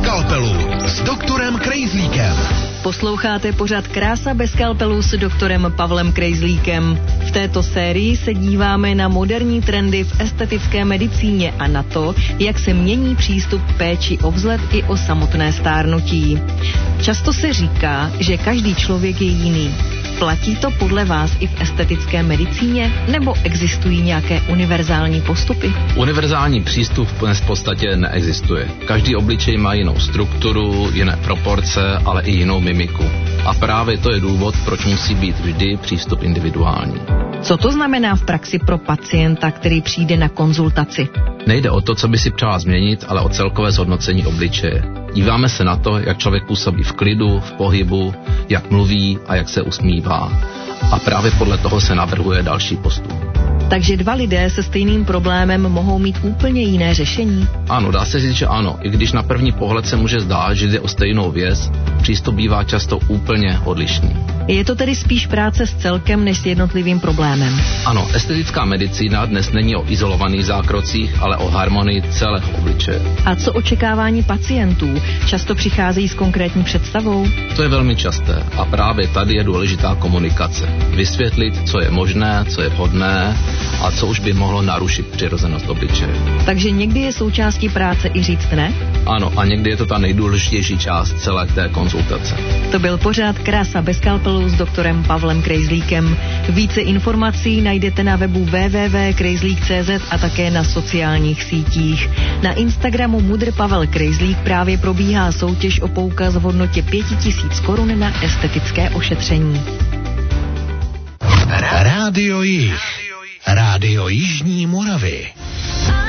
skalpelu s doktorem Krejzlíkem. Posloucháte pořad Krása bez skalpelu s doktorem Pavlem Krejzlíkem. V této sérii se díváme na moderní trendy v estetické medicíně a na to, jak se mění přístup k péči o vzhled i o samotné stárnutí. Často se říká, že každý člověk je jiný. Platí to podle vás i v estetické medicíně, nebo existují nějaké univerzální postupy? Univerzální přístup v podstatě neexistuje. Každý obličej má jinou strukturu, jiné proporce, ale i jinou mimiku. A právě to je důvod, proč musí být vždy přístup individuální. Co to znamená v praxi pro pacienta, který přijde na konzultaci? Nejde o to, co by si přál změnit, ale o celkové zhodnocení obličeje. Díváme se na to, jak člověk působí v klidu, v pohybu, jak mluví a jak se usmívá. A právě podle toho se navrhuje další postup. Takže dva lidé se stejným problémem mohou mít úplně jiné řešení? Ano, dá se říct, že ano. I když na první pohled se může zdát, že jde o stejnou věc, přístup bývá často úplně odlišný. Je to tedy spíš práce s celkem než s jednotlivým problémem? Ano, estetická medicína dnes není o izolovaných zákrocích, ale o harmonii celého obličeje. A co očekávání pacientů? Často přicházejí s konkrétní představou? To je velmi časté a právě tady je důležitá komunikace. Vysvětlit, co je možné, co je vhodné a co už by mohlo narušit přirozenost obličeje. Takže někdy je součástí práce i říct ne? Ano, a někdy je to ta nejdůležitější část celé té konzultace. To byl pořád Krása bez skalpelu s doktorem Pavlem Krejzlíkem. Více informací najdete na webu www.krejzlik.cz a také na sociálních sítích. Na Instagramu Mudr Pavel Krejzlík právě probíhá soutěž o poukaz v hodnotě 5000 korun na estetické ošetření. Rádio Jih. Rádio Jižní Moravy.